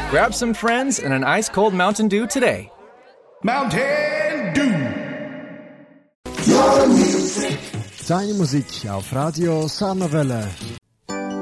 Grab some friends and an ice-cold Mountain Dew today. Mountain Dew. Deine Musik auf Radio Sommerwelle.